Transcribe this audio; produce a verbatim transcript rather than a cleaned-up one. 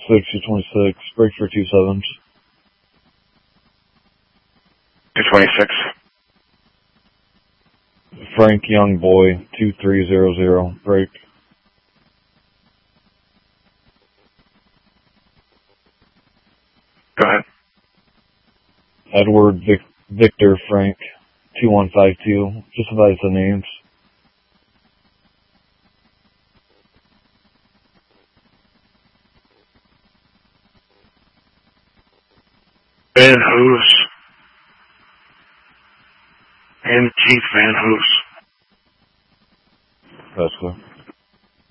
six two twenty-six, break for two sevens. two twenty-six. Frank Young Boy, two three zero zero, break. Go ahead. Edward Vic Victor Frank, two one five two, just advise the names. Van Hoos. And Chief Van Hoos. That's clear.